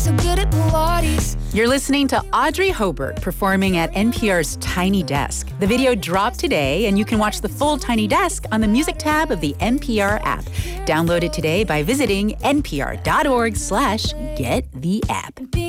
so good at Pilates. You're listening to Audrey Hobart performing at NPR's Tiny Desk. The video dropped today, and you can watch the full Tiny Desk on the music tab of the NPR app. Download it today by visiting npr.org/gettheapp.